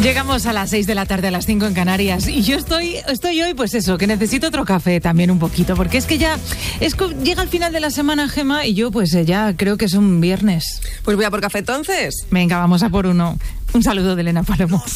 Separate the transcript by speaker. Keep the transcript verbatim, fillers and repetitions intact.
Speaker 1: Llegamos a las seis de la tarde, a las cinco en Canarias, y yo estoy estoy hoy, pues eso, que necesito otro café también un poquito, porque es que ya es que llega el final de la semana, Gema, y yo pues ya creo que es un viernes.
Speaker 2: Pues voy a por café entonces.
Speaker 1: Venga, vamos a por uno. Un saludo de Elena Palomo.